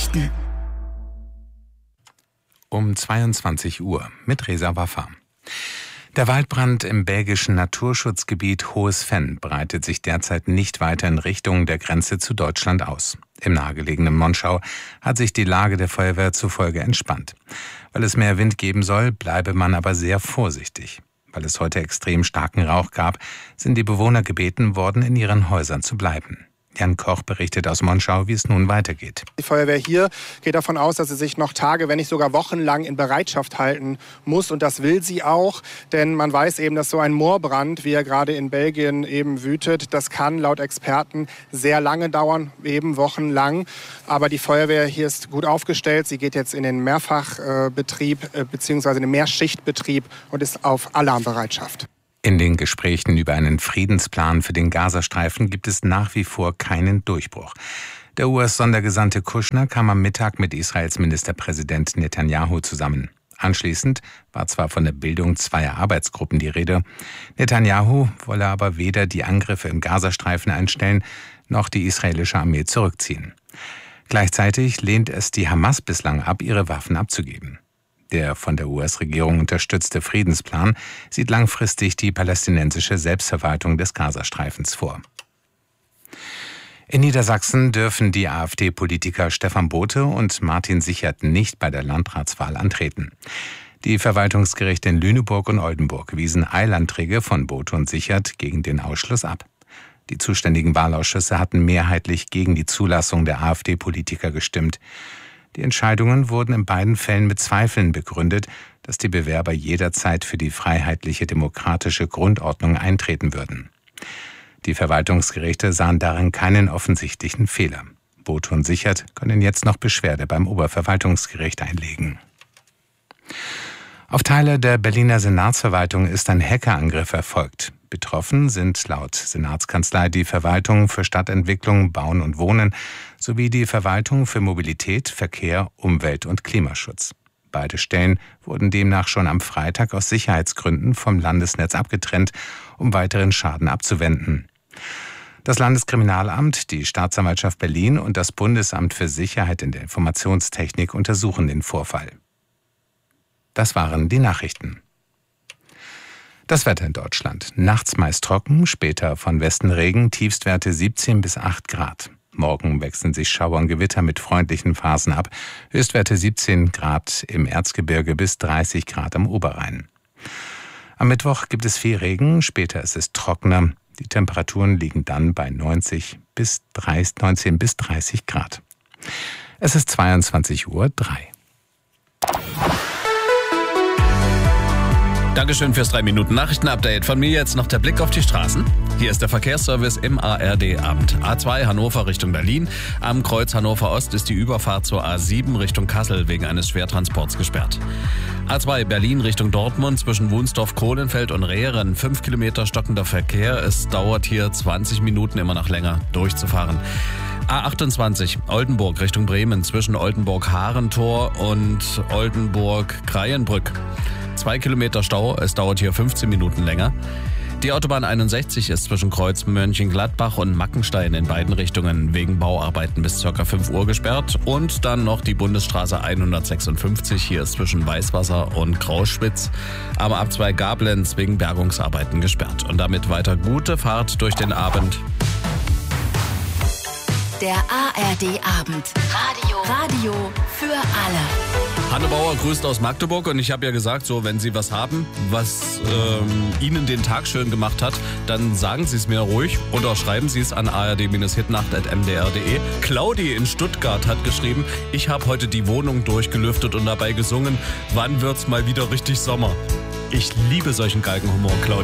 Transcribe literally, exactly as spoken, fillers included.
Nachrichten. Um zweiundzwanzig Uhr mit Reza Waffa. Der Waldbrand im belgischen Naturschutzgebiet Hohes Venn breitet sich derzeit nicht weiter in Richtung der Grenze zu Deutschland aus. Im nahegelegenen Monschau hat sich die Lage der Feuerwehr zufolge entspannt. Weil es mehr Wind geben soll, bleibe man aber sehr vorsichtig. Weil es heute extrem starken Rauch gab, sind die Bewohner gebeten worden, in ihren Häusern zu bleiben. Jan Koch berichtet aus Monschau, wie es nun weitergeht. Die Feuerwehr hier geht davon aus, dass sie sich noch Tage, wenn nicht sogar wochenlang in Bereitschaft halten muss. Und das will sie auch, denn man weiß eben, dass so ein Moorbrand, wie er gerade in Belgien eben wütet, das kann laut Experten sehr lange dauern, eben wochenlang. Aber die Feuerwehr hier ist gut aufgestellt. Sie geht jetzt in den Mehrfachbetrieb äh, bzw. in den Mehrschichtbetrieb und ist auf Alarmbereitschaft. In den Gesprächen über einen Friedensplan für den Gazastreifen gibt es nach wie vor keinen Durchbruch. Der U S-Sondergesandte Kushner kam am Mittag mit Israels Ministerpräsident Netanyahu zusammen. Anschließend war zwar von der Bildung zweier Arbeitsgruppen die Rede, Netanyahu wolle aber weder die Angriffe im Gazastreifen einstellen, noch die israelische Armee zurückziehen. Gleichzeitig lehnt es die Hamas bislang ab, ihre Waffen abzugeben. Der von der U S-Regierung unterstützte Friedensplan sieht langfristig die palästinensische Selbstverwaltung des Gazastreifens vor. In Niedersachsen dürfen die AfD-Politiker Stefan Bothe und Martin Sichert nicht bei der Landratswahl antreten. Die Verwaltungsgerichte in Lüneburg und Oldenburg wiesen Eilanträge von Bothe und Sichert gegen den Ausschluss ab. Die zuständigen Wahlausschüsse hatten mehrheitlich gegen die Zulassung der AfD-Politiker gestimmt. Die Entscheidungen wurden in beiden Fällen mit Zweifeln begründet, dass die Bewerber jederzeit für die freiheitliche demokratische Grundordnung eintreten würden. Die Verwaltungsgerichte sahen darin keinen offensichtlichen Fehler. Bothe und Sichert können jetzt noch Beschwerde beim Oberverwaltungsgericht einlegen. Auf Teile der Berliner Senatsverwaltung ist ein Hackerangriff erfolgt. Betroffen sind laut Senatskanzlei die Verwaltung für Stadtentwicklung, Bauen und Wohnen sowie die Verwaltung für Mobilität, Verkehr, Umwelt und Klimaschutz. Beide Stellen wurden demnach schon am Freitag aus Sicherheitsgründen vom Landesnetz abgetrennt, um weiteren Schaden abzuwenden. Das Landeskriminalamt, die Staatsanwaltschaft Berlin und das Bundesamt für Sicherheit in der Informationstechnik untersuchen den Vorfall. Das waren die Nachrichten. Das Wetter in Deutschland. Nachts meist trocken, später von Westen Regen, Tiefstwerte siebzehn bis acht Grad. Morgen wechseln sich Schauer und Gewitter mit freundlichen Phasen ab. Höchstwerte siebzehn Grad im Erzgebirge bis dreißig Grad am Oberrhein. Am Mittwoch gibt es viel Regen, später ist es trockener. Die Temperaturen liegen dann bei neunzehn bis dreißig Grad. Es ist zweiundzwanzig Uhr drei. Dankeschön fürs drei Minuten Nachrichten-Update. Von mir jetzt noch der Blick auf die Straßen. Hier ist der Verkehrsservice im A R D-Abend. A zwei Hannover Richtung Berlin. Am Kreuz Hannover Ost ist die Überfahrt zur A sieben Richtung Kassel wegen eines Schwertransports gesperrt. A zwei Berlin Richtung Dortmund zwischen Wunsdorf, Kohlenfeld und Rehren. Fünf Kilometer stockender Verkehr. Es dauert hier zwanzig Minuten immer noch länger durchzufahren. A achtundzwanzig Oldenburg Richtung Bremen zwischen Oldenburg-Harentor und Oldenburg-Kreienbrück. Zwei Kilometer Stau, es dauert hier fünfzehn Minuten länger. Die Autobahn einundsechzig ist zwischen Kreuz Mönchengladbach und Mackenstein in beiden Richtungen wegen Bauarbeiten bis ca. fünf Uhr gesperrt. Und dann noch die Bundesstraße hundertsechsundfünfzig, hier ist zwischen Weißwasser und Grauschwitz am A zwei Gablenz wegen Bergungsarbeiten gesperrt. Und damit weiter gute Fahrt durch den Abend. Der A R D-Abend. Radio. Radio für alle. Hanne Bauer grüßt aus Magdeburg und ich habe ja gesagt, so wenn Sie was haben, was ähm, Ihnen den Tag schön gemacht hat, dann sagen Sie es mir ruhig oder schreiben Sie es an a r d hitnacht at m d r punkt d e. Claudi in Stuttgart hat geschrieben, ich habe heute die Wohnung durchgelüftet und dabei gesungen, wann wird's mal wieder richtig Sommer? Ich liebe solchen Galgenhumor, Claudi.